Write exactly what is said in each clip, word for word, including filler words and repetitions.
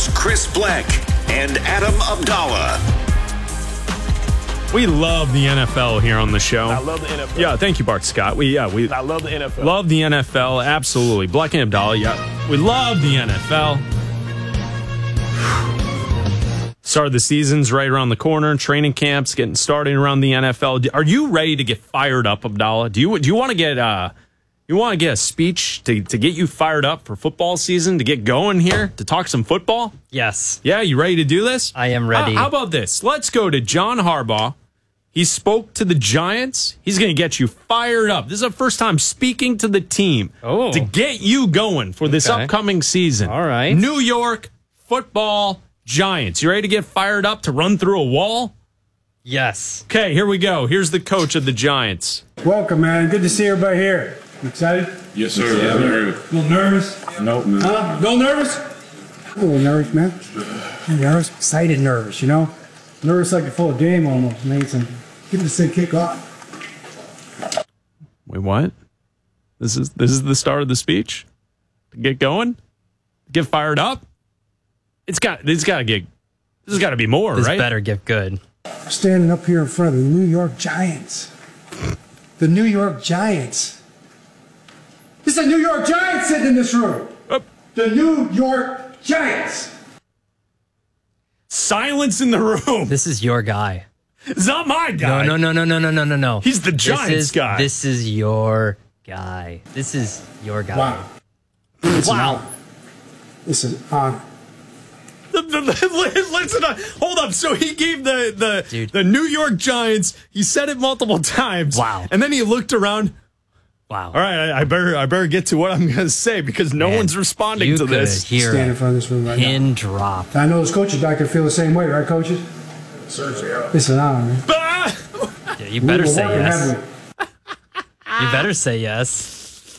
Here's Chris Black and Adam Abdallah. We love the N F L here on the show. I love the N F L. Yeah, thank you, Bart Scott. We yeah we I love the N F L. love the N F L. Absolutely, Black and Abdallah. Yeah, we love the N F L. Start of the season's right around the corner. Training camps getting started around the N F L. Are you ready to get fired up, Abdallah? Do you do you want to get uh you want to get a speech to to get you fired up for football season, to get going here, to talk some football? Yes. Yeah, you ready to do this? I am ready. How, how about this? Let's go to John Harbaugh. He spoke to the Giants. He's going to get you fired up. This is the first time speaking to the team oh. to get you going for this Okay. upcoming season. All right. New York Football Giants. You ready to get fired up to run through a wall? Yes. Okay, here we go. Here's the coach of the Giants. Welcome, man. Good to see everybody here. You excited? Yes, sir. Yeah, A little nervous? Nope, man. Huh? A little nervous? A little nervous, man. I'm nervous, excited, nervous, you know? Nervous like a full game almost. Made some. Give it a sick kick off. Wait, what? This is this is the start of the speech? To get going? Get fired up? It's got it's got to get this has got to be more, This right? better get good. Standing up here in front of the New York Giants. The New York Giants. This is a New York Giants sitting in this room. Oh. The New York Giants. Silence in the room. This is your guy. It's not my guy. No, no, no, no, no, no, no, no. He's the Giants this is, guy. This is your guy. This is your guy. Wow. It's an Wow. honor. It's an honor. The- the- the- Listen, uh, hold up. So he gave the the Dude. the New York Giants. He said it multiple times. Wow. And then he looked around. Wow. All right, I, I better I better get to what I'm going to say because no Man, one's responding you to could this. hear Stand in a front of this room right now. pin drop. I know those coaches back there feel the same way, right, coaches? It's an honor, man. Ah! Yeah, you better We were say working, yes. haven't we? You better say yes.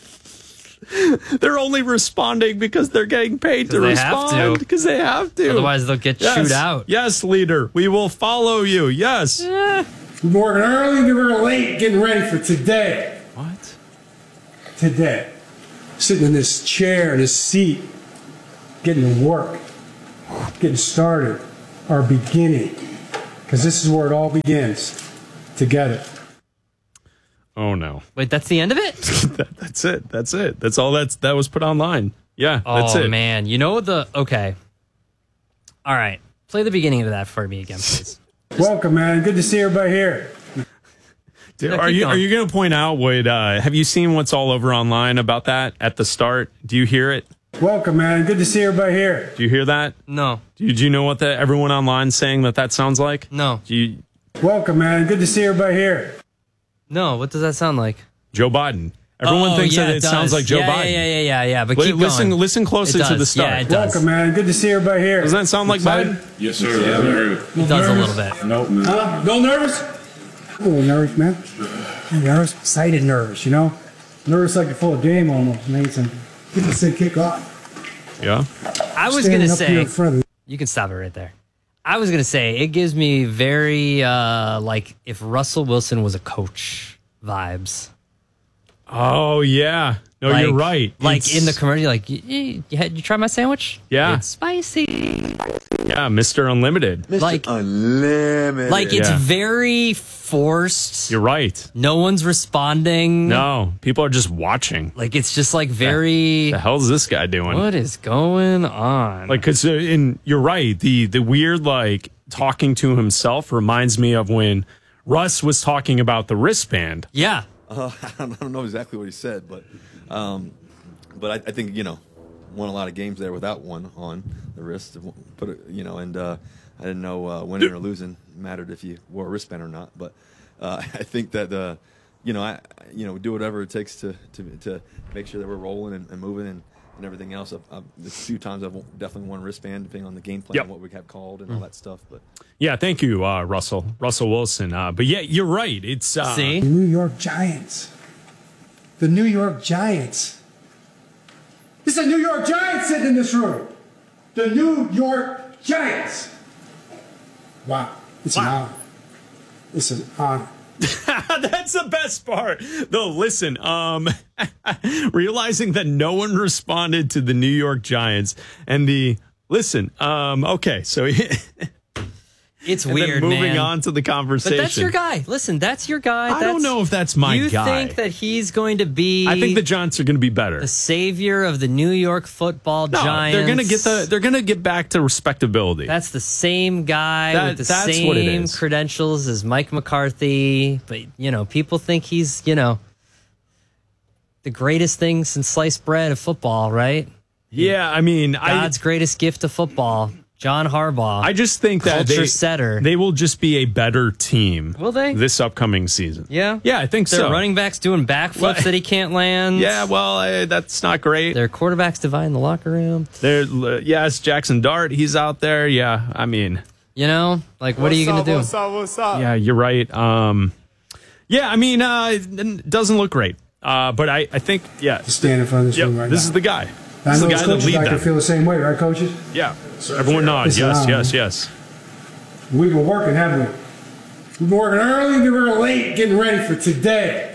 They're only responding because they're getting paid to Because they have respond to. because they have to. Otherwise, they'll get yes. chewed out. Yes, leader. We will follow you. Yes. We've been working early, we were late, getting ready for today. What? Today. Sitting in this chair, this seat, getting to work, getting started, our beginning. Because this is where it all begins. Together. Oh no. Wait, that's the end of it? That- that's it. That's it. That's all that's that was put online. Yeah, Oh, that's it. man. You know the... Okay. All right. Play the beginning of that for me again, please. Welcome, man. Good to see everybody here. Dude, Yeah, are keep you going. are you going to point out what uh, have you seen what's all over online about that at the start? Do you hear it? Welcome, man. Good to see everybody here. Do you hear that? No. Do you, do you know what the everyone online saying that that sounds like? No. Do you, Welcome, man. Good to see everybody here. No. What does that sound like? Joe Biden. Everyone Oh, thinks yeah, that it, does. sounds like Joe yeah, Biden. Yeah, yeah, yeah, yeah. But Li- keep listen, going. listen closer It to the does. start. Yeah, it does. Welcome, man. Good to see everybody here. Doesn't that sound like Excited? Biden? Yes, sir. Yeah, very. It does a little bit. Nope, man. Huh? A little nervous? A little nervous, man. I'm nervous, excited, nervous, you know? Nervous like a full game almost. Made some. Give it a sick kick off. Yeah. I was Standing going to up here say... in front of You can stop it right there. I was going to say, it gives me very, uh, like, if Russell Wilson was a coach vibes. Oh yeah. No, Like- you're right. Like, It's- in the commercial, like, you, you, you, had, you try my sandwich? Yeah. It's spicy. yeah, Mister Unlimited. Like, Unlimited. like it's Yeah. very forced. You're right. No one's responding. No, people are just watching. Like, it's just, like, very... The hell's this guy doing? What is going on? Like, cause uh, in you're right. The the weird like talking to himself reminds me of when Russ was talking about the wristband. yeah. Uh, I don't I don't know exactly what he said, but um, but I, I think you know won a lot of games there without one on the wrist. Put it, you know, and uh, I didn't know uh, winning or losing mattered if you wore a wristband or not. But uh, I think that uh, you know I you know do whatever it takes to to, to make sure that we're rolling and, and moving and, and everything else. I've, I've, the few times I've definitely won wristband depending on the game plan Yep. and what we have called and all that stuff. But Yeah, thank you, uh, Russell Russell Wilson. Uh, but yeah, you're right. It's uh, See? the New York Giants. The New York Giants. This is a New York Giants sitting in this room. The New York Giants. Wow. It's an honor. It's an honor. That's the best part. Though, listen, um, realizing that no one responded to the New York Giants and the Listen, um, okay, so It's and weird, then moving man. on to the conversation. But that's your guy. Listen, that's your guy. I That's, don't know if that's my you guy. You think that he's going to be I think the Giants are going to be better. the savior of the New York Football no, Giants. they're going to get the. They're going to get back to respectability. That's the same guy That- with the that's what it same is. credentials as Mike McCarthy. But you know, people think he's you know the greatest thing since sliced bread of football, right? yeah, I mean, God's I. greatest gift of football, John Harbaugh. I just think that Culture they, setter. they will just be a better team. Will they? This upcoming season? yeah, Yeah, I think Their so. running backs doing backflips Well, that he can't land. Yeah, well, uh, that's not great. Their quarterbacks dividing the locker room. There, uh, yes, Jackson Dart, he's out there. Yeah, I mean, You know, like what are you going to do? What's up? What's up? yeah, you're right. Um, yeah, I mean, uh, it doesn't look great. Uh, but I, I think, yeah, Stand in front of this yep, room right this now. is the guy. I This is know the as guy that coaches lead I can them. feel the same way, right, coaches? Yeah, everyone nods. Listen, Yes, um, yes, yes. We've been working, haven't we? We've been working early and we were late getting ready for today.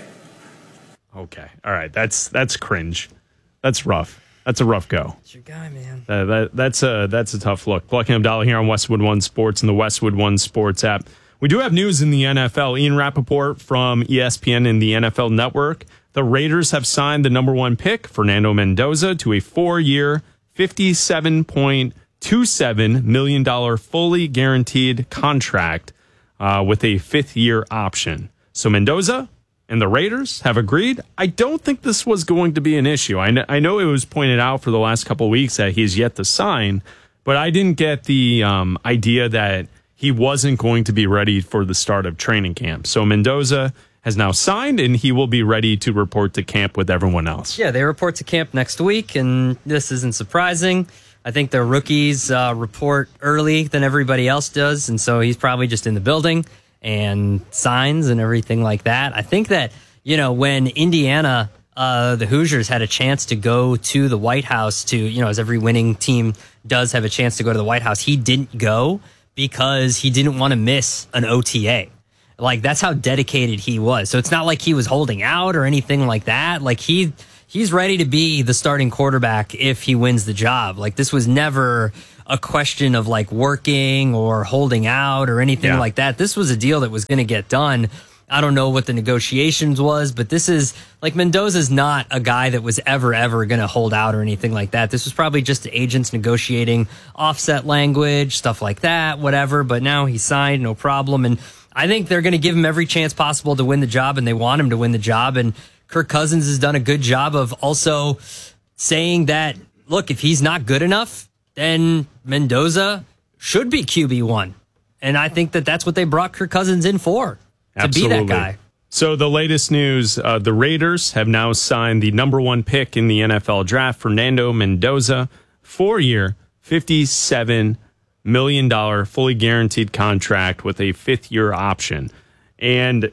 Okay, all right. That's that's cringe. That's rough. That's a rough go. It's your guy, man. Uh, that, that's a that's a tough look. Plucking Abdallah here on Westwood One Sports and the Westwood One Sports app. We do have news in the N F L. Ian Rappaport from E S P N and the N F L Network. The Raiders have signed the number one pick, Fernando Mendoza, to a four-year, fifty-seven point two seven million dollars fully guaranteed contract uh, with a fifth-year option. So Mendoza and the Raiders have agreed. I don't think this was going to be an issue. I, kn- I know it was pointed out for the last couple of weeks that he's yet to sign, but I didn't get the um, idea that he wasn't going to be ready for the start of training camp. So Mendoza has now signed, and he will be ready to report to camp with everyone else. Yeah, they report to camp next week, and this isn't surprising. I think their rookies uh, report early than everybody else does, and so he's probably just in the building and signs and everything like that. I think that, you know, when Indiana, uh, the Hoosiers had a chance to go to the White House to, you know, as every winning team does have a chance to go to the White House, he didn't go because he didn't want to miss an O T A. Like, that's how dedicated he was. So it's not like he was holding out or anything like that. Like, he he's ready to be the starting quarterback if he wins the job. Like, this was never a question of, like, working or holding out or anything Yeah. like that. This was a deal that was going to get done. I don't know what the negotiations was, but this is, like, Mendoza's not a guy that was ever, ever going to hold out or anything like that. This was probably just the agents negotiating offset language, stuff like that, whatever. But now he signed, no problem. And I think they're going to give him every chance possible to win the job, and they want him to win the job. And Kirk Cousins has done a good job of also saying that, look, if he's not good enough, then Mendoza should be Q B one. And I think that that's what they brought Kirk Cousins in for, to Absolutely. be that guy. So the latest news, uh, the Raiders have now signed the number one pick in the N F L draft, Fernando Mendoza, four-year, fifty-seven million dollars fully guaranteed contract with a fifth-year option. And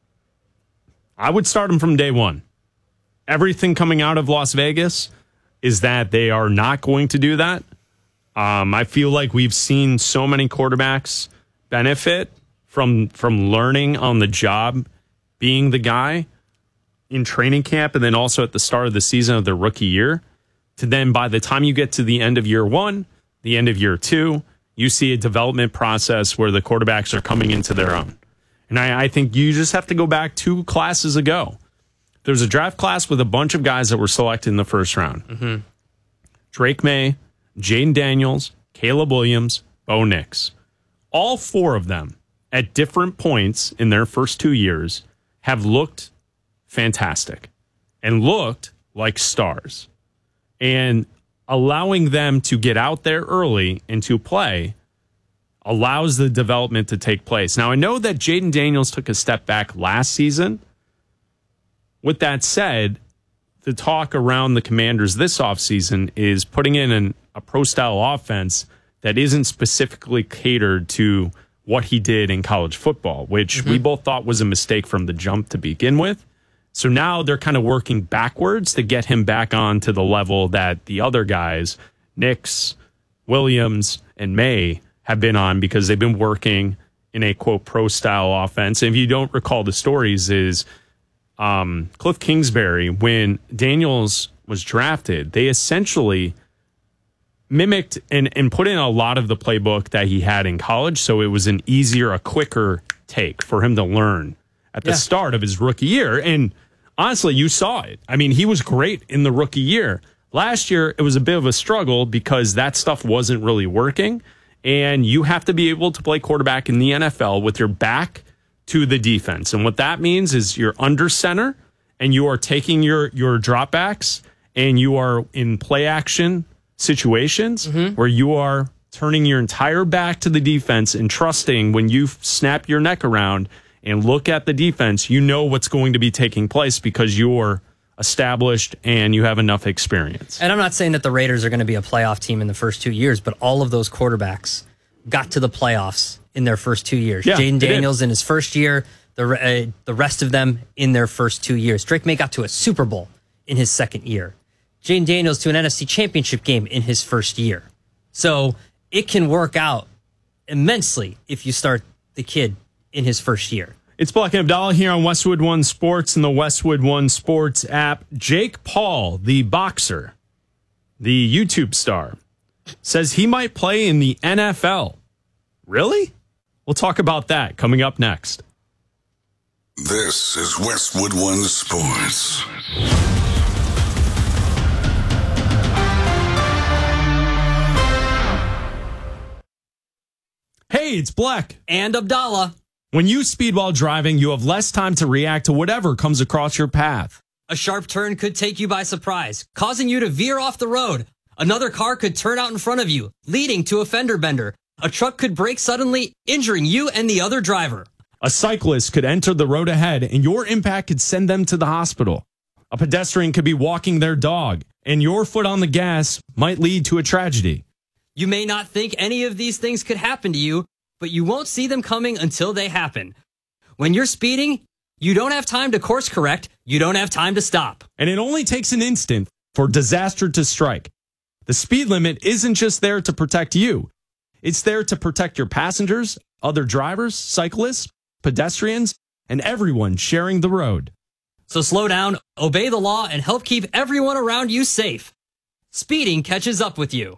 I would start him from day one. Everything coming out of Las Vegas is that they are not going to do that. Um, I feel like we've seen so many quarterbacks benefit from from learning on the job, being the guy in training camp, and then also at the start of the season of their rookie year, to then by the time you get to the end of year one, the end of year two, you see a development process where the quarterbacks are coming into their own. And I, I think you just have to go back two classes ago. There's a draft class with a bunch of guys that were selected in the first round. Mm-hmm. Drake May, Jaden Daniels, Caleb Williams, Bo Nix. All four of them at different points in their first two years have looked fantastic and looked like stars. And allowing them to get out there early and to play allows the development to take place. Now, I know that Jaden Daniels took a step back last season. With that said, the talk around the Commanders this offseason is putting in an, a pro-style offense that isn't specifically catered to what he did in college football, which mm-hmm. we both thought was a mistake from the jump to begin with. So now they're kind of working backwards to get him back on to the level that the other guys, Nix, Williams, and May, have been on because they've been working in a, quote, pro-style offense. And if you don't recall the stories, is um, Cliff Kingsbury, when Daniels was drafted, they essentially mimicked and, and put in a lot of the playbook that he had in college. So it was an easier, a quicker take for him to learn at the Yeah. start of his rookie year. And honestly, you saw it. I mean, he was great in the rookie year. Last year, it was a bit of a struggle because that stuff wasn't really working. And you have to be able to play quarterback in the N F L with your back to the defense. And what that means is you're under center and you are taking your, your dropbacks and you are in play action situations mm-hmm. where you are turning your entire back to the defense and trusting when you snap your neck around and look at the defense, you know what's going to be taking place because you're established and you have enough experience. And I'm not saying that the Raiders are going to be a playoff team in the first two years, but all of those quarterbacks got to the playoffs in their first two years. Yeah, Jaden they Daniels did. in his first year, the uh, the rest of them in their first two years. Drake May got to a Super Bowl in his second year. Jaden Daniels to an N F C Championship game in his first year. So it can work out immensely if you start the kid in his first year. It's Black and Abdallah here on Westwood One Sports and the Westwood One Sports app. Jake Paul, the boxer, the YouTube star, says he might play in the N F L. Really? We'll talk about that coming up next. This is Westwood One Sports. Hey, it's Black. And Abdallah. When you speed while driving, you have less time to react to whatever comes across your path. A sharp turn could take you by surprise, causing you to veer off the road. Another car could turn out in front of you, leading to a fender bender. A truck could brake suddenly, injuring you and the other driver. A cyclist could enter the road ahead, and your impact could send them to the hospital. A pedestrian could be walking their dog, and your foot on the gas might lead to a tragedy. You may not think any of these things could happen to you, but you won't see them coming until they happen. When you're speeding, you don't have time to course correct. You don't have time to stop. And it only takes an instant for disaster to strike. The speed limit isn't just there to protect you. It's there to protect your passengers, other drivers, cyclists, pedestrians, and everyone sharing the road. So slow down, obey the law, and help keep everyone around you safe. Speeding catches up with you.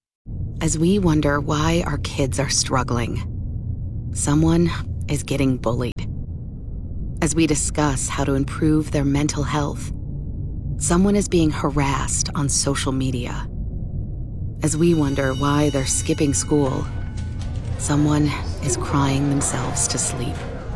As we wonder why our kids are struggling, someone is getting bullied. As we discuss how to improve their mental health, someone is being harassed on social media. As we wonder why they're skipping school, someone is crying themselves to sleep.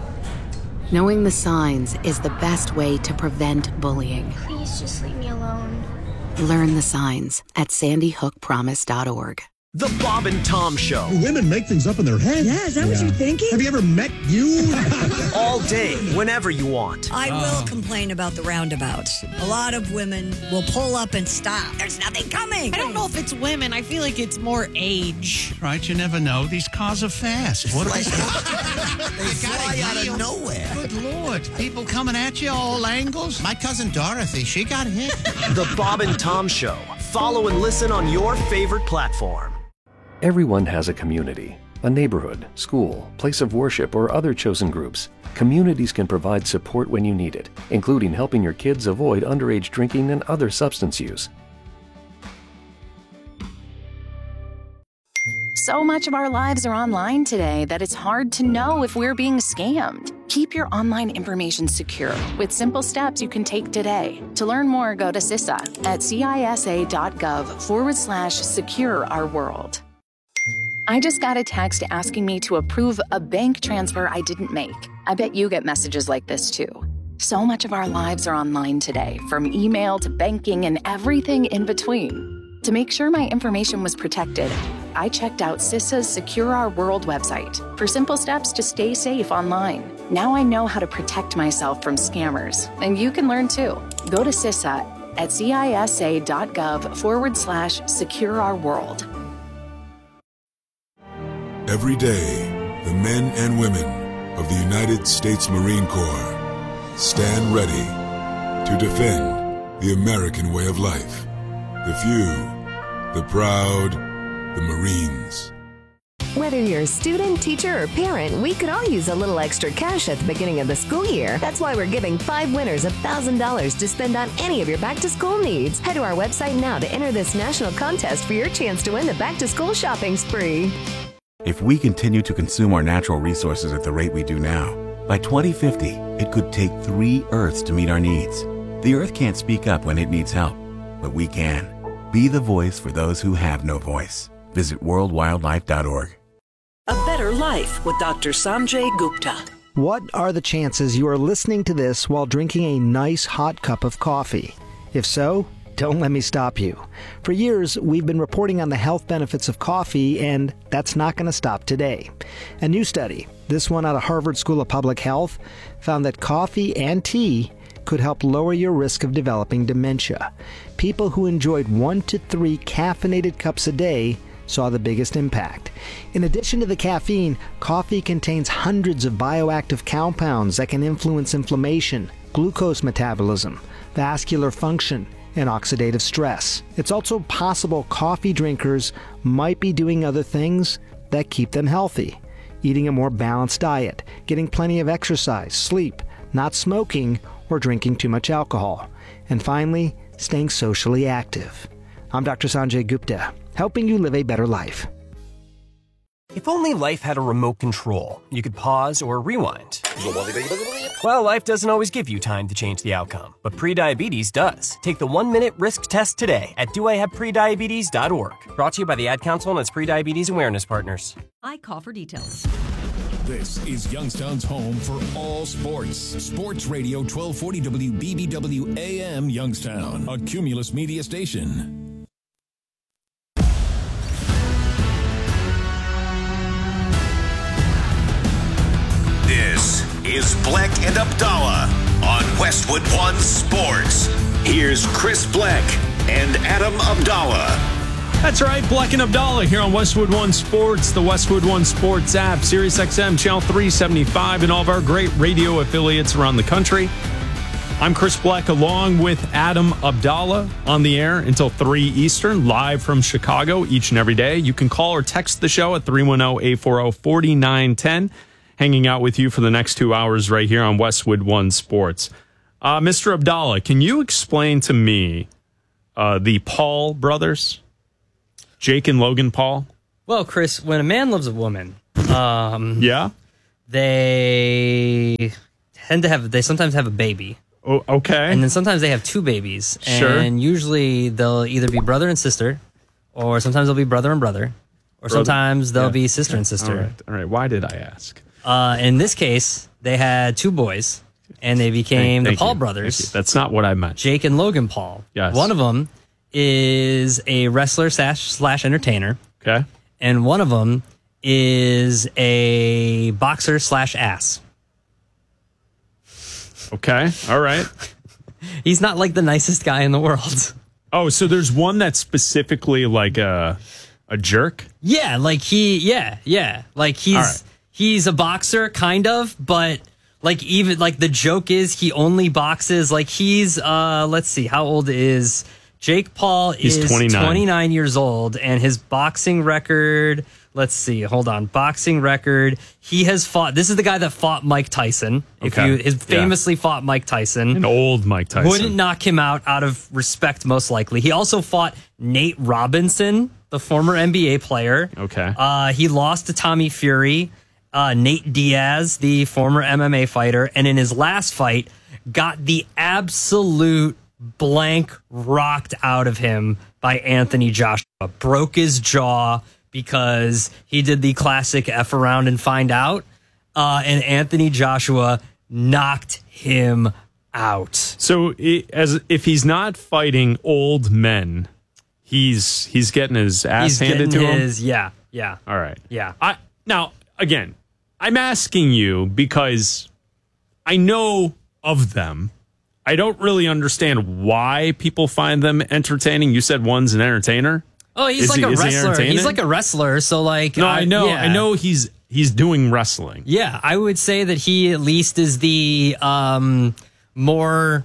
Knowing the signs is the best way to prevent bullying. Please just leave me alone. Learn the signs at sandy hook promise dot org. The Bob and Tom Show. Women make things up in their head. Yeah, is that what you're thinking? Have you ever met you? All day, whenever you want. I will complain about the roundabouts. A lot of women will pull up and stop. There's nothing coming. I don't know if it's women. I feel like it's more age. Right, you never know. These cars are fast. What are they? They fly out of nowhere. Good Lord. People coming at you all angles. My cousin Dorothy, she got hit. The Bob and Tom Show. Follow and listen on your favorite platform. Everyone has a community, a neighborhood, school, place of worship, or other chosen groups. Communities can provide support when you need it, including helping your kids avoid underage drinking and other substance use. So much of our lives are online today that it's hard to know if we're being scammed. Keep your online information secure with simple steps you can take today. To learn more, go to CISA at cisa.gov forward slash secure our world. I just got a text asking me to approve a bank transfer I didn't make. I bet you get messages like this too. So much of our lives are online today, from email to banking and everything in between. To make sure my information was protected, I checked out CISA's Secure Our World website for simple steps to stay safe online. Now I know how to protect myself from scammers, and you can learn too. Go to CISA at cisa.gov forward slash secure our world. Every day, the men and women of the United States Marine Corps stand ready to defend the American way of life. The few, the proud, the Marines. Whether you're a student, teacher, or parent, we could all use a little extra cash at the beginning of the school year. That's why we're giving five winners one thousand dollars to spend on any of your back-to-school needs. Head to our website now to enter this national contest for your chance to win the back-to-school shopping spree. If we continue to consume our natural resources at the rate we do now, by twenty fifty, it could take three Earths to meet our needs. The Earth can't speak up when it needs help, but we can. Be the voice for those who have no voice. Visit world wildlife dot org. A Better Life with Doctor Sanjay Gupta. What are the chances you are listening to this while drinking a nice hot cup of coffee? If so, don't let me stop you. For years, we've been reporting on the health benefits of coffee, and that's not going to stop today. A new study, this one out of Harvard School of Public Health, found that coffee and tea could help lower your risk of developing dementia. People who enjoyed one to three caffeinated cups a day saw the biggest impact. In addition to the caffeine, coffee contains hundreds of bioactive compounds that can influence inflammation, glucose metabolism, vascular function, and oxidative stress. It's also possible coffee drinkers might be doing other things that keep them healthy. Eating a more balanced diet, getting plenty of exercise, sleep, not smoking, or drinking too much alcohol. And finally, staying socially active. I'm Doctor Sanjay Gupta, helping you live a better life. If only life had a remote control, you could pause or rewind. Well, life doesn't always give you time to change the outcome, but prediabetes does. Take the one-minute risk test today at do I have prediabetes dot org. Brought to you by the Ad Council and its Prediabetes Awareness Partners. I call for details. This is Youngstown's home for all sports. Sports Radio twelve forty W B B W A M Youngstown, a Cumulus media station. This is Black and Abdallah on Westwood One Sports. Here's Chris Black and Adam Abdallah. That's right, Black and Abdallah here on Westwood One Sports, the Westwood One Sports app, Sirius X M, Channel three seventy-five, and all of our great radio affiliates around the country. I'm Chris Black along with Adam Abdallah on the air until three Eastern, live from Chicago each and every day. You can call or text the show at three one zero, eight four zero, four nine one zero. Hanging out with you for the next two hours right here on Westwood One Sports. Uh, Mister Abdallah, can you explain to me uh, the Paul brothers? Jake and Logan Paul? Well, Chris, when a man loves a woman, um, yeah, they tend to have, they sometimes have a baby. Oh, okay. And then sometimes they have two babies. Sure. And usually they'll either be brother and sister, or sometimes they'll be brother and brother, or Brother? sometimes they'll Yeah. be sister and sister. All right. All right. Why did I ask? Uh, in this case, they had two boys, and they became Thank- thank the Paul you. brothers. Thank you. That's not what I meant. Jake and Logan Paul. Yes. One of them is a wrestler slash, slash entertainer. Okay. And one of them is a boxer slash ass. Okay. All right. He's not like the nicest guy in the world. Oh, so there's one that's specifically like a a jerk? Yeah, like he, yeah, yeah. Like he's, All right. he's a boxer, kind of, but like even, like the joke is he only boxes, like he's, uh, let's see, how old is Jake Paul? He's is twenty-nine. twenty-nine years old, and his boxing record, let's see, hold on, boxing record, he has fought, this is the guy that fought Mike Tyson. If Okay. you, his Yeah. famously fought Mike Tyson. An old Mike Tyson. Wouldn't knock him out out of respect, most likely. He also fought Nate Robinson, the former N B A player. Okay. Uh, he lost to Tommy Fury, uh, Nate Diaz, the former M M A fighter, and in his last fight, got the absolute blank rocked out of him by Anthony Joshua. Broke his jaw because he did the classic F around and find out, uh, and Anthony Joshua knocked him out. So it, as if he's not fighting old men, he's he's getting his ass He's handed getting to him. his, yeah, yeah. All right. Yeah. I now again, I'm asking you because I know of them. I don't really understand why people find them entertaining. You said one's an entertainer. Oh, he's Is like he- a is he wrestler. entertaining? He's like a wrestler. So like, No, I know. yeah. I know he's he's doing wrestling. Yeah, I would say that he at least is the um, more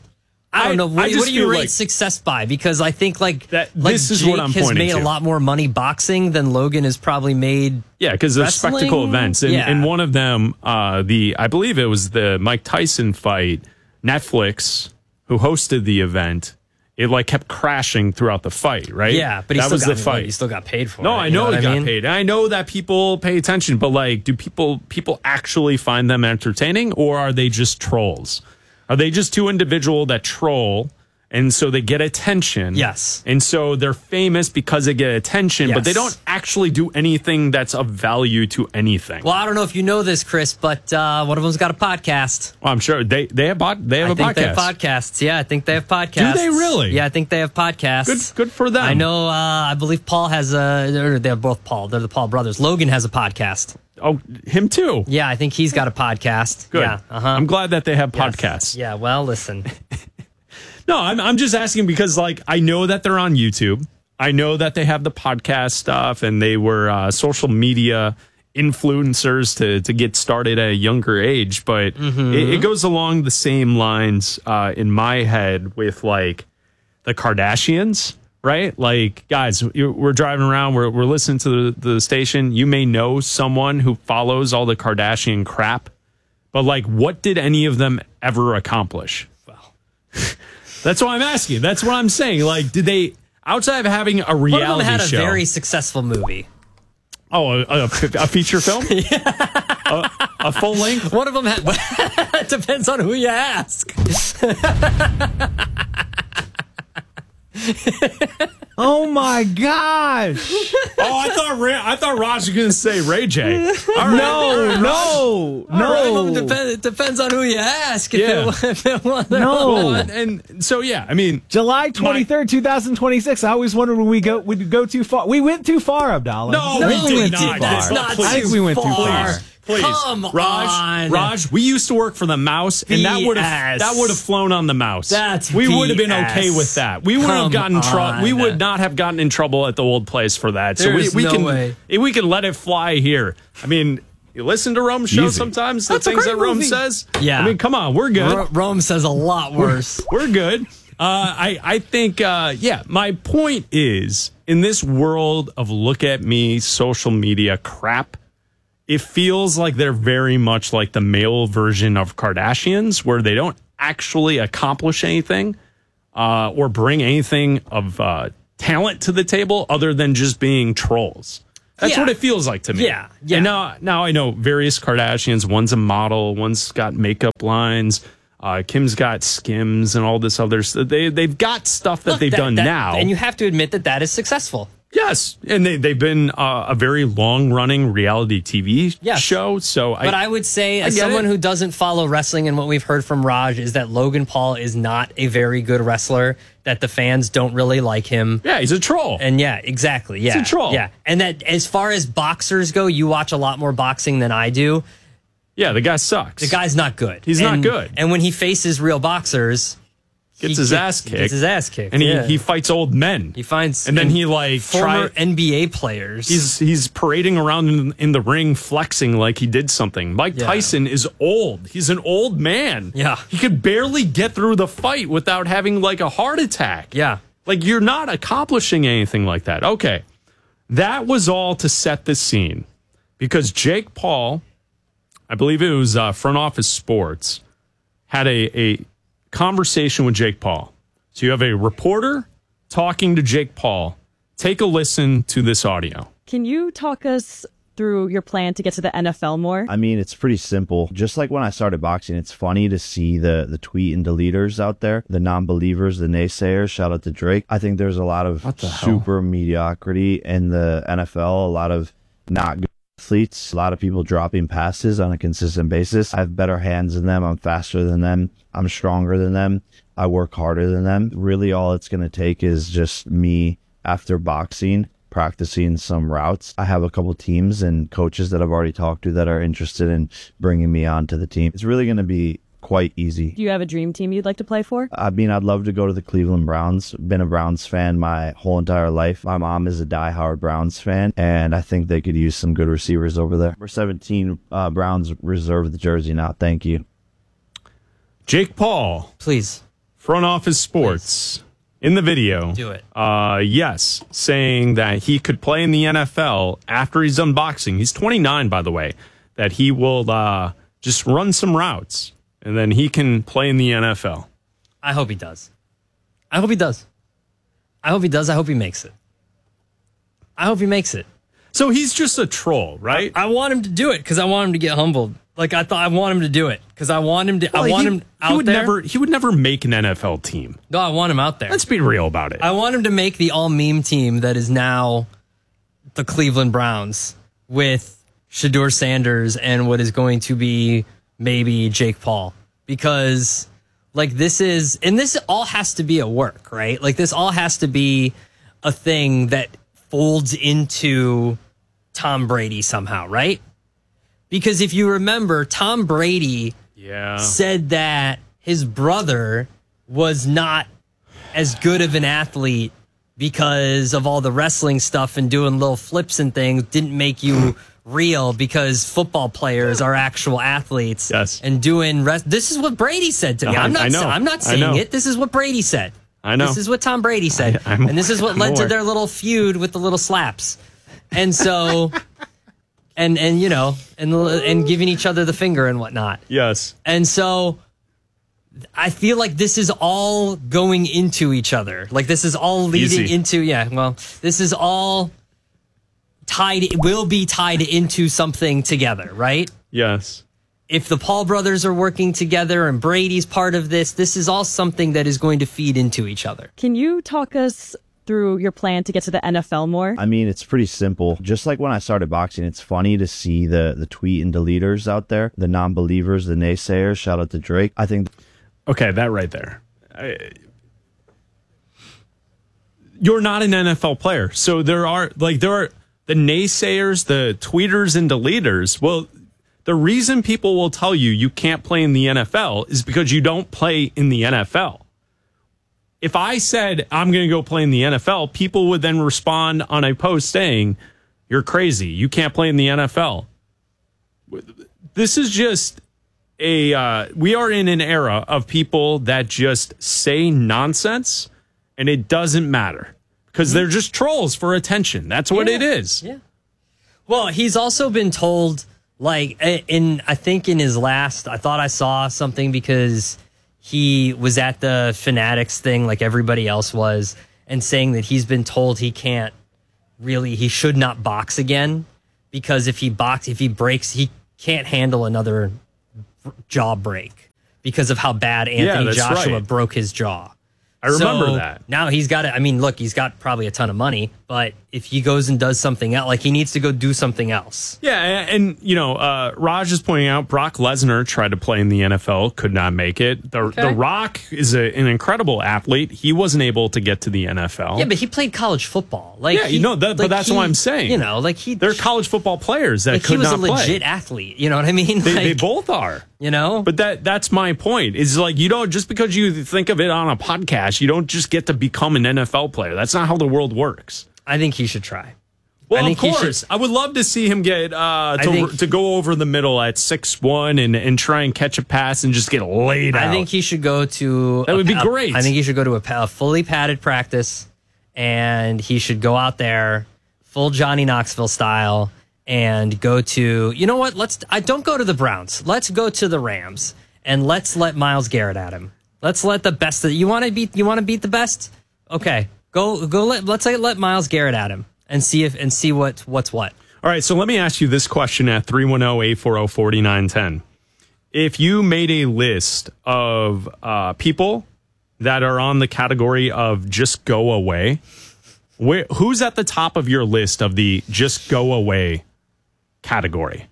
I don't know. What, I just what do you feel rate like success by? Because I think like that. Like this is Jake what I'm has pointing made to. a lot more money boxing than Logan has probably made. Yeah, because they're wrestling? spectacle events, and, yeah. and one of them, uh, the I believe it was the Mike Tyson fight. Netflix, who hosted the event, it like kept crashing throughout the fight. Right? Yeah, but he that still was got, the fight. He still got paid for no, it. I you know, know he what got I mean? paid. And I know that people pay attention, but like, do people people actually find them entertaining, or are they just trolls? Are they just two individual that troll? And so they get attention. Yes. And so they're famous because they get attention, Yes. but they don't actually do anything that's of value to anything. Well, I don't know if you know this, Chris, but uh, one of them's got a podcast. Well, I'm sure they they have pod, they have I a think podcast. they have podcasts. Yeah, I think they have podcasts. Do they really? Yeah, I think they have podcasts. Good, good for them. I know. Uh, I believe Paul has a. Or they're both Paul. They're the Paul brothers. Logan has a podcast. Oh, him too. Yeah, I think he's got a podcast. Good. Yeah, uh-huh. I'm glad that they have Yes. podcasts. Yeah. Well, listen. No, I'm I'm just asking because like I know that they're on YouTube. I know that they have the podcast stuff, and they were uh, social media influencers to to get started at a younger age. But Mhm. it, it goes along the same lines uh, in my head with like the Kardashians, right? Like, guys, you- we're driving around, we're we're listening to the, the station. You may know someone who follows all the Kardashian crap, but like, what did any of them ever accomplish? That's what I'm asking. That's what I'm saying. Like, did they, outside of having a reality One of them had a show, very successful movie. oh, a, a, a feature film, a, a full length. One of them had. It depends on who you ask. Oh my gosh! Oh, I thought Ra- I thought Raj was going to say Ray J. All right. No, no, All no. right, depend, it depends on who you ask. If Yeah. it, if it was, No. Well, and, and so yeah, I mean, July twenty-third, twenty twenty-six. I always wondered when we go would go too far. We went too far, Abdallah. No, No, we we did did not. not. That's not Please. I think we went too far. far. Please, Come Raj, on. Raj, we used to work for the Mouse, and that would have B S. that would have flown on the Mouse. That's we would have been B S. okay with that. We wouldn't have Come gotten trouble. We on. would not have gotten in trouble at the old place for that. So There's we, we no can way. we can let it fly here. I mean, you listen to Rome's show Easy. sometimes. That's the a things great that Rome movie. says. Yeah. I mean, come on, we're good. Ro- Rome says a lot worse. We're good. Uh, I, I think, uh, yeah, my point is in this world of look at me social media crap, it feels like they're very much like the male version of Kardashians, where they don't actually accomplish anything uh, or bring anything of uh, talent to the table other than just being trolls. That's Yeah. what it feels like to me. Yeah, yeah. And now, now I know various Kardashians. One's a model. One's got makeup lines. Uh, Kim's got Skims and all this other stuff. They, they've got stuff that Look, they've that- done that- now. And you have to admit that that is successful. Yes, and they, they've been uh, a very long-running reality T V Yes. show. So, But I, would say, I as get someone it. who doesn't follow wrestling, and what we've heard from Raj is that Logan Paul is not a very good wrestler, that the fans don't really like him. Yeah, he's a troll. And yeah, exactly. Yeah. He's a troll. Yeah. And that as far as boxers go, you watch a lot more boxing than I do. Yeah, the guy sucks. The guy's not good. He's not And- good. And when he faces real boxers, Gets he his get- ass kicked. Gets his ass kicked. and he, yeah. he fights old men. He finds and then and he like former try, N B A players. He's he's parading around in, in the ring, flexing like he did something. Mike Yeah. Tyson is old. He's an old man. Yeah. he could barely get through the fight without having like a heart attack. Yeah. Like, you're not accomplishing anything like that. Okay, that was all to set the scene because Jake Paul, I believe it was uh, Front Office Sports, had a, a conversation with Jake Paul. So you have a reporter talking to Jake Paul. Take a listen to this audio. Can you talk us through your plan to get to the N F L more? I mean, it's pretty simple. Just like when I started boxing, it's funny to see the, the tweet and deleters out there, the non-believers, the naysayers. Shout out to Drake. I think there's a lot of super mediocrity in the N F L, a lot of not good athletes, a lot of people dropping passes on a consistent basis. I have better hands than them. I'm faster than them. I'm stronger than them. I work harder than them. Really, all it's going to take is just me after boxing, practicing some routes. I have a couple teams and coaches that I've already talked to that are interested in bringing me onto the team. It's really going to be quite easy. Do you have a dream team you'd like to play for? I mean, I'd love to go to the Cleveland Browns. Been a Browns fan my whole entire life. My mom is a diehard Browns fan, and I think they could use some good receivers over there. Number seventeen, uh, Browns reserve the jersey now. Thank you. Jake Paul, please, Front Office Sports in the video. Do it. Uh, yes, saying that he could play in the N F L after he's done boxing. He's twenty-nine, by the way. That he will uh, just run some routes and then he can play in the N F L. I hope he does. I hope he does. I hope he does. I hope he makes it. I hope he makes it. So he's just a troll, right? I, I want him to do it because I want him to get humbled. Like I thought, I want him to do it because I want him to. Well, I want he, him out he would there. Never, he would never make an N F L team. No, I want him out there. Let's be real about it. I want him to make the all meme team that is now the Cleveland Browns with Shedeur Sanders and what is going to be maybe Jake Paul. Because like this is, and this all has to be a work, right? Like this all has to be a thing that folds into Tom Brady somehow, right? Because if you remember, Tom Brady yeah. said that his brother was not as good of an athlete because of all the wrestling stuff and doing little flips and things didn't make you real because football players are actual athletes. Yes. And doing rest. This is what Brady said to me. Uh, I'm not I know. I'm not I saying know. it. This is what Brady said. I know. This is what Tom Brady said. I, I'm, and this is what I'm led aware. to their little feud with the little slaps. And so and and you know, and and giving each other the finger and whatnot. Yes. And so I feel like this is all going into each other. Like this is all leading Easy. into, yeah, well, this is all tied, will be tied into something together, right? Yes. If the Paul brothers are working together and Brady's part of this, this is all something that is going to feed into each other. Can you talk us through your plan to get to the N F L more? I mean, it's pretty simple. Just like when I started boxing, it's funny to see the, the tweet and deleters out there, the non-believers, the naysayers. Shout out to Drake. I think... Okay, that right there. I, you're not an N F L player. So there are, like, there are the naysayers, the tweeters and deleters. Well, the reason people will tell you you can't play in the N F L is because you don't play in the N F L. If I said I'm going to go play in the N F L, people would then respond on a post saying, you're crazy. You can't play in the N F L. This is just a, uh, we are in an era of people that just say nonsense and it doesn't matter because they're just trolls for attention. That's what Yeah. it is. Yeah. Well, he's also been told, like, in, I think in his last, I thought I saw something because he was at the Fanatics thing like everybody else was and saying that he's been told he can't really, he should not box again because if he box, if he breaks, he can't handle another jaw break because of how bad Anthony that's Joshua right. broke his jaw. I remember So, that. Now he's got it. I mean, look, he's got probably a ton of money, but if he goes and does something else, like he needs to go do something else. Yeah, and, you know, uh, Raj is pointing out Brock Lesnar tried to play in the N F L, could not make it. The, Okay. the Rock is a, an incredible athlete. He wasn't able to get to the N F L. Yeah, but he played college football. Like, yeah, he, you know, that, but like that's he- what I'm saying. You know, like he, they're college football players that like could he was not a legit play. athlete. You know what I mean? They, like, they both are. You know, but that that's my point. Is like you don't just because you think of it on a podcast, you don't just get to become an N F L player. That's not how the world works. I think he should try. Well, I of think he course, should- I would love to see him get uh, I to think- to go over the middle at six one and and try and catch a pass and just get laid out. I think he should go to. That a would be pa- great. I think he should go to a, pa- a fully padded practice, and he should go out there, full Johnny Knoxville style, and go to. You know what? Let's. I don't go to the Browns. Let's go to the Rams, and let's let Myles Garrett at him. Let's let the best. That you want to beat. You want to beat the best. Okay, go go. Let let's say let Myles Garrett at him and see if and see what what's what. All right, so let me ask you this question at three one zero, eight four zero, four nine one zero. If you made a list of uh, people that are on the category of just go away, where, who's at the top of your list of the just go away category?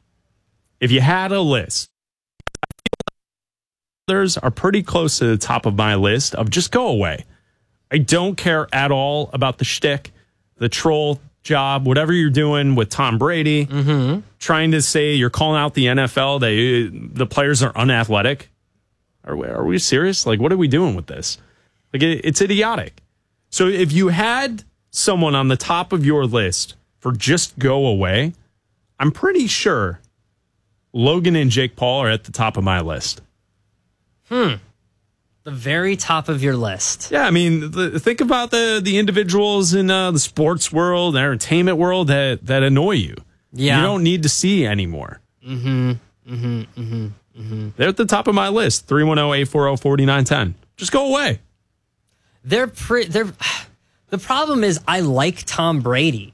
If you had a list, others are pretty close to the top of my list of just go away. I don't care at all about the shtick, the troll job, whatever you're doing with Tom Brady, mm-hmm. trying to say you're calling out the N F L, they, the players are unathletic. Are we, are we serious? Like, what are we doing with this? Like, it, it's idiotic. So if you had someone on the top of your list for just go away, I'm pretty sure Logan and Jake Paul are at the top of my list. Hmm. The very top of your list. Yeah, I mean, the, think about the the individuals in uh, the sports world, the entertainment world that, that annoy you. Yeah. You don't need to see anymore. Mm-hmm. Mm-hmm. Mm-hmm. Mm-hmm. They're at the top of my list. three one zero, eight four zero, four nine one zero. Just go away. They're pre- they're the problem is I like Tom Brady.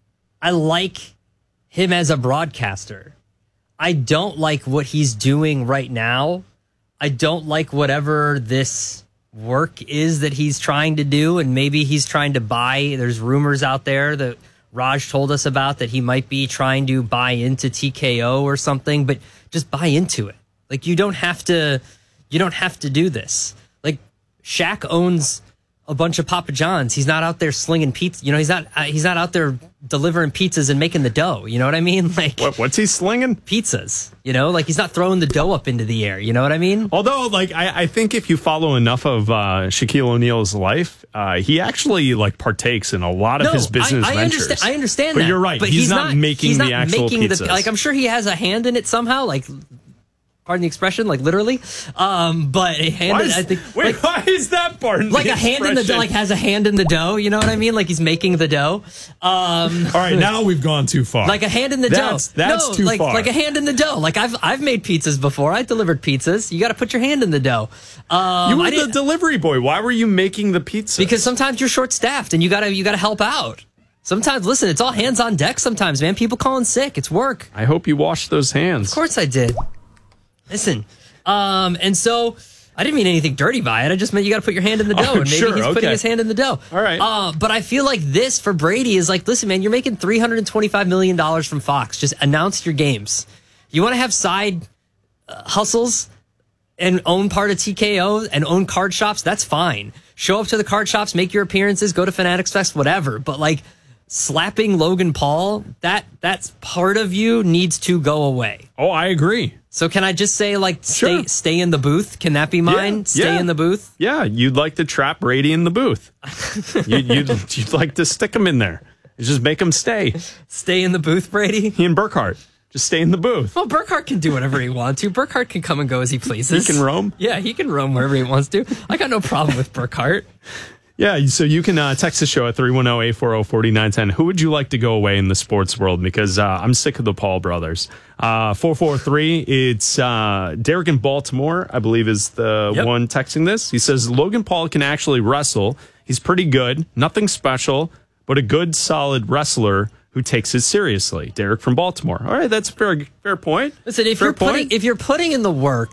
I like him as a broadcaster. I don't like what he's doing right now. I don't like whatever this work is that he's trying to do, and maybe he's trying to buy. There's rumors out there that Raj told us about that he might be trying to buy into T K O or something, but just buy into it. Like you don't have to, you don't have to do this. Like Shaq owns a bunch of Papa John's. He's not out there slinging pizza. You know, he's not. Uh, he's not out there delivering pizzas and making the dough. You know what I mean? Like what, what's he slinging? Pizzas. You know, like he's not throwing the dough up into the air. You know what I mean? Although, like I, I think if you follow enough of uh, Shaquille O'Neal's life, uh, he actually like partakes in a lot of no, his business I, I ventures. Understand, I understand but that. you're right. But he's, he's not, not making he's the not actual making pizzas. The, like I'm sure he has a hand in it somehow. Like. Pardon the expression, like literally, um, but a hand. Why in, is, I think, wait, like, why is that pardon? Like the a hand in the dough, like has a hand in the dough. You know what I mean? Like he's making the dough. Um, All right, now we've gone too far. Like a hand in the that's, dough. That's no, too like, far. Like a hand in the dough. Like I've I've made pizzas before. I delivered pizzas. You got to put your hand in the dough. Um, you were I the delivery boy. Why were you making the pizza? Because sometimes you're short staffed and you gotta you gotta help out. Sometimes, listen, it's all hands on deck. Sometimes, man, people calling sick. It's work. I hope you washed those hands. Of course I did. Listen. Um, and so I didn't mean anything dirty by it. I just meant you got to put your hand in the dough, oh, and maybe sure, he's okay. putting his hand in the dough. All right. Uh, but I feel like this for Brady is like, listen, man, you're making three hundred twenty-five million dollars from Fox. Just announce your games. You want to have side uh, hustles and own part of T K O and own card shops? That's fine. Show up to the card shops, make your appearances, go to Fanatics Fest, whatever. But like slapping Logan Paul, that that's part of you needs to go away. Oh, I agree. So can I just say, like, stay Sure. stay in the booth? Can that be mine? Yeah, stay yeah. in the booth? Yeah, you'd like to trap Brady in the booth. you'd, you'd, you'd like to stick him in there. Just make him stay. Stay in the booth, Brady? He and Burkhart. Just stay in the booth. Well, Burkhart can do whatever he wants to. Burkhart can come and go as he pleases. He can roam? Yeah, he can roam wherever he wants to. I got no problem with Burkhart. Yeah, so you can uh, text the show at three one zero, eight four zero, four nine one zero. Who would you like to go away in the sports world? Because uh, I'm sick of the Paul brothers. Uh, four four three, it's uh, Derek in Baltimore, I believe, is the Yep. one texting this. He says, Logan Paul can actually wrestle. He's pretty good. Nothing special, but a good, solid wrestler who takes it seriously. Derek from Baltimore. All right, that's a fair, fair point. Listen, if fair you're putting point. if you're putting in the work,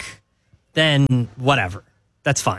then whatever. That's fine.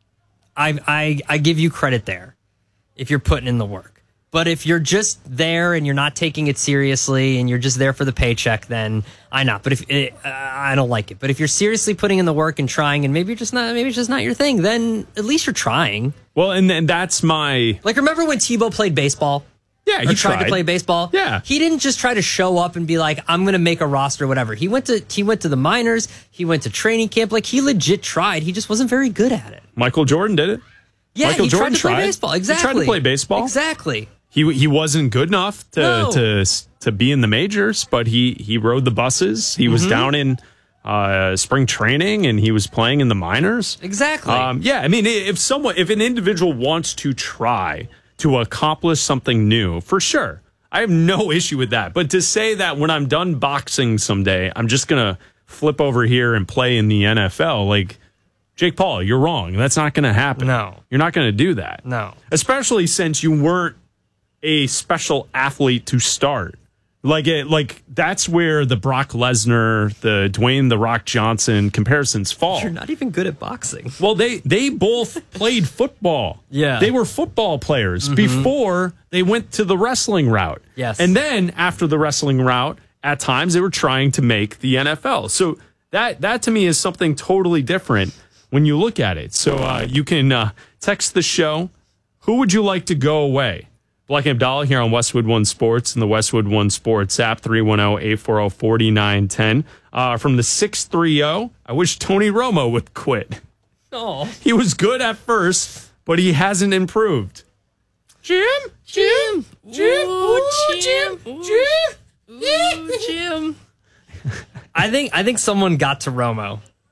I I I give you credit there if you're putting in the work. But if you're just there and you're not taking it seriously and you're just there for the paycheck, then I not. But if it, uh, I don't like it. But if you're seriously putting in the work and trying, and maybe you're just not, maybe it's just not your thing, then at least you're trying. Well, and, and that's my Like, remember when Tebow played baseball? Yeah, he or tried, tried to play baseball. Yeah, he didn't just try to show up and be like, "I'm going to make a roster," or whatever. He went to he went to the minors. He went to training camp. Like he legit tried. He just wasn't very good at it. Michael Jordan did it. Yeah, Michael he Jordan tried to play tried. baseball. He Exactly. tried to play baseball. Exactly. He he wasn't good enough to No. to to be in the majors, but he he rode the buses. He was Mhm. down in uh, spring training, and he was playing in the minors. Exactly. Um, yeah, I mean, if someone, if an individual wants to try to accomplish something new, for sure, I have no issue with that. But to say that when I'm done boxing someday, I'm just gonna flip over here and play in the N F L, like Jake Paul, you're wrong. That's not going to happen. No, you're not going to do that. No, especially since you weren't a special athlete to start. Like it, like that's where the Brock Lesnar, the Dwayne the Rock Johnson comparisons fall. You're not even good at boxing. Well, they they both played football. Yeah. They were football players Mhm. before they went to the wrestling route. Yes. And then after the wrestling route, at times they were trying to make the N F L. So that that to me is something totally different when you look at it. So uh, you can uh, text the show. Who would you like to go away? Black and Abdallah here on Westwood One Sports and the Westwood One Sports app, three one zero, eight four zero, four nine one zero. Uh, from the six three zero, I wish Tony Romo would quit. Oh. He was good at first, but he hasn't improved. Jim? Jim? Jim? Ooh, Jim? Jim? Ooh, Jim? I think I think someone got to Romo.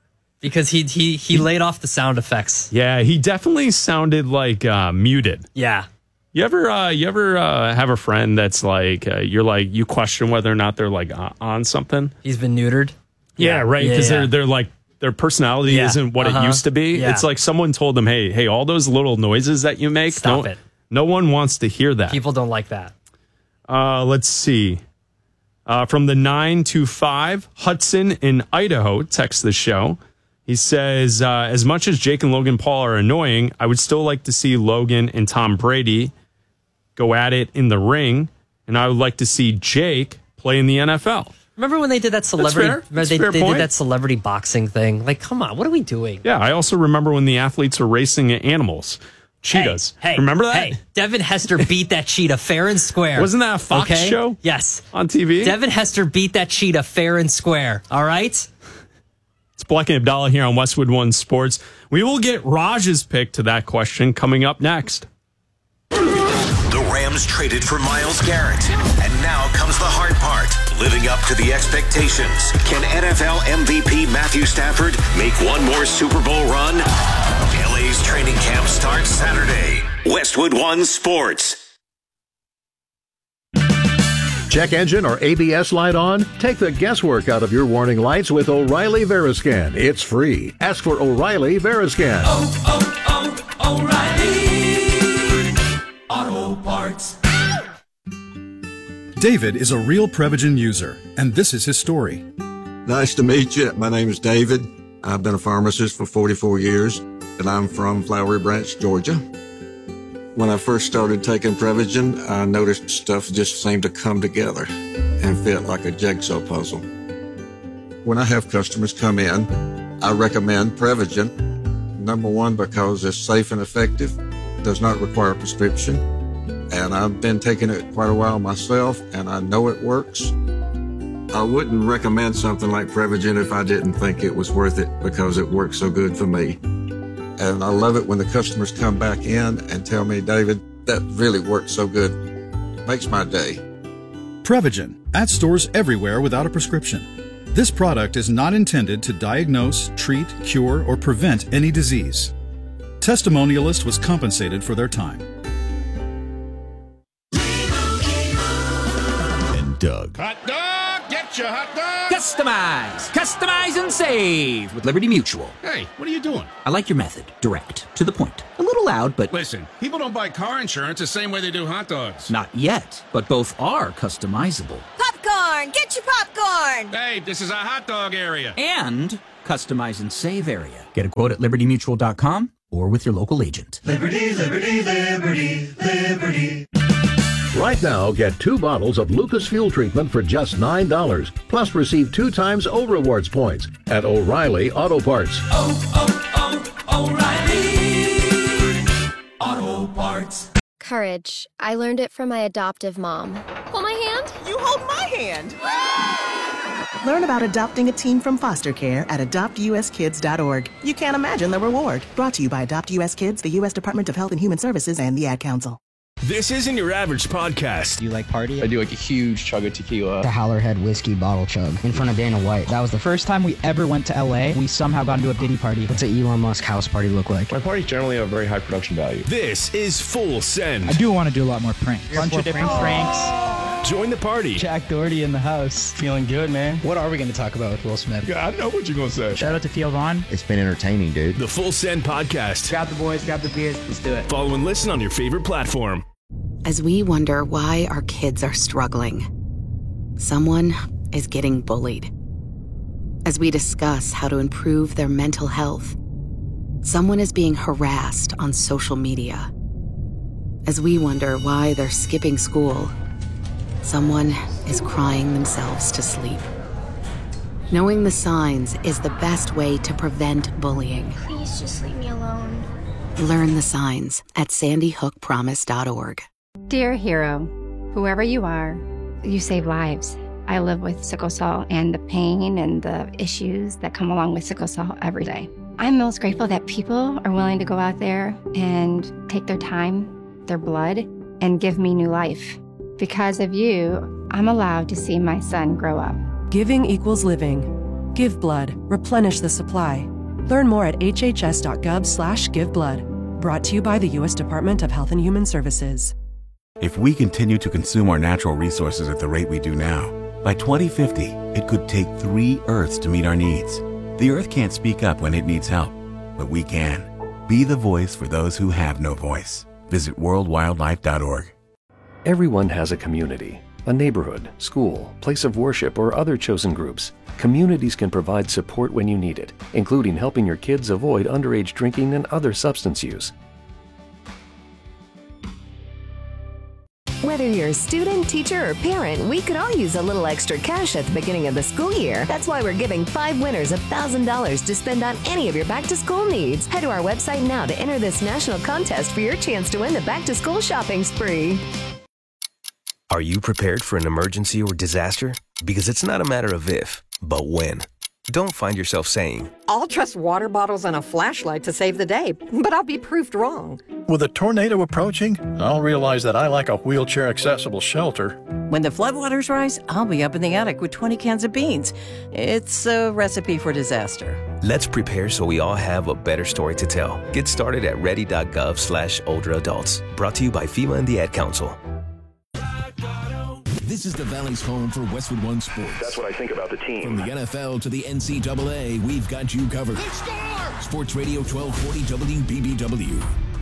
because he he he laid off the sound effects. Yeah, he definitely sounded like uh, muted. Yeah. You ever uh, you ever uh, have a friend that's like uh, you're like you question whether or not they're like on, on something? He's been neutered. Yeah, right. Because Yeah, yeah. they're they're like their personality Yeah. isn't what Uh-huh. it used to be. Yeah. It's like someone told them, "Hey, hey, all those little noises that you make, Stop no, it. no one wants to hear that." People don't like that. Uh, let's see. Uh, from the nine to five, Hudson in Idaho texts the show. He says, uh, as much as Jake and Logan Paul are annoying, I would still like to see Logan and Tom Brady go at it in the ring, and I would like to see Jake play in the N F L. Remember when they did that celebrity? fair. That's they a fair they point. did that celebrity boxing thing. Like, come on, what are we doing? Yeah, I also remember when the athletes were racing animals, cheetahs. Hey, remember that? Hey, Devin Hester beat that cheetah fair and square. Wasn't that a Fox Okay? show? Yes, on T V. Devin Hester beat that cheetah fair and square. All right. It's Black and Abdallah here on Westwood One Sports. We will get Raj's pick to that question coming up next. The Rams traded for Myles Garrett. And now comes the hard part. Living up to the expectations. Can N F L M V P Matthew Stafford make one more Super Bowl run? L A's training camp starts Saturday. Westwood One Sports. Check engine or A B S light on? Take the guesswork out of your warning lights with O'Reilly Veriscan. It's free. Ask for O'Reilly Veriscan. Oh, oh, oh, O'Reilly Auto Parts. David is a real Prevagen user, and this is his story. Nice to meet you. My name is David. I've been a pharmacist for forty-four years, and I'm from Flowery Branch, Georgia. When I first started taking Prevagen, I noticed stuff just seemed to come together and fit like a jigsaw puzzle. When I have customers come in, I recommend Prevagen. Number one, because it's safe and effective, does not require a prescription, and I've been taking it quite a while myself, and I know it works. I wouldn't recommend something like Prevagen if I didn't think it was worth it because it works so good for me. And I love it when the customers come back in and tell me, David, that really worked so good. Makes my day. Prevagen, at stores everywhere without a prescription. This product is not intended to diagnose, treat, cure, or prevent any disease. Testimonialist was compensated for their time. And Doug. Hot dog, get your hot dog. Customize, customize and save with Liberty Mutual. Hey, what are you doing? I like your method. Direct, to the point. A little loud, but... Listen, people don't buy car insurance the same way they do hot dogs. Not yet, but both are customizable. Popcorn! Get your popcorn! Hey, this is a hot dog area. And customize and save area. Get a quote at liberty mutual dot com or with your local agent. Liberty, liberty, liberty, liberty. Right now, get two bottles of Lucas Fuel Treatment for just nine dollars. Plus, receive two times O Rewards points at O'Reilly Auto Parts. Oh, oh, oh, O'Reilly Auto Parts. Courage. I learned it from my adoptive mom. Hold my hand. You hold my hand. Learn about adopting a teen from foster care at adopt u s kids dot org. You can't imagine the reward. Brought to you by Adopt U S Kids, the U S Department of Health and Human Services, and the Ad Council. This isn't your average podcast. Do you like party? I do like a huge chug of tequila. The Howlerhead whiskey bottle chug in front of Dana White. That was the first time we ever went to L A. We somehow got into a Diddy party. What's an Elon Musk house party look like? My parties generally have a very high production value. This is Full Send. I do want to do a lot more pranks. A bunch of different pranks. Join the party. Jack Doherty in the house. Feeling good, man. What are we going to talk about with Will Smith? Yeah, I know what you're going to say. Shout out to Theo Vaughn. It's been entertaining, dude. The Full Send podcast. Grab the boys, grab the beers. Let's do it. Follow and listen on your favorite platform. As we wonder why our kids are struggling, someone is getting bullied. As we discuss how to improve their mental health, someone is being harassed on social media. As we wonder why they're skipping school, someone is crying themselves to sleep. Knowing the signs is the best way to prevent bullying. Please just leave me alone. Learn the signs at sandy hook promise dot org. Dear hero, whoever you are, you save lives. I live with sickle cell and the pain and the issues that come along with sickle cell every day. I'm most grateful that people are willing to go out there and take their time, their blood, and give me new life. Because of you, I'm allowed to see my son grow up. Giving equals living. Give blood. Replenish the supply. Learn more at hhs.gov slash giveblood. Brought to you by the U S Department of Health and Human Services. If we continue to consume our natural resources at the rate we do now, by twenty fifty, it could take three Earths to meet our needs. The Earth can't speak up when it needs help, but we can. Be the voice for those who have no voice. Visit world wildlife dot org. Everyone has a community, a neighborhood, school, place of worship, or other chosen groups. Communities can provide support when you need it, including helping your kids avoid underage drinking and other substance use. Whether you're a student, teacher, or parent, we could all use a little extra cash at the beginning of the school year. That's why we're giving five winners one thousand dollars to spend on any of your back-to-school needs. Head to our website now to enter this national contest for your chance to win the back-to-school shopping spree. Are you prepared for an emergency or disaster? Because it's not a matter of if, but when. Don't find yourself saying, I'll trust water bottles and a flashlight to save the day, but I'll be proved wrong. With a tornado approaching, I'll realize that I lack a wheelchair-accessible shelter. When the floodwaters rise, I'll be up in the attic with twenty cans of beans. It's a recipe for disaster. Let's prepare so we all have a better story to tell. Get started at ready.gov slash older adults. Brought to you by FEMA and the Ad Council. This is the Valley's home for Westwood One Sports. That's what I think about the team. From the N F L to the N C double A, we've got you covered. Sports Radio twelve forty W B B W.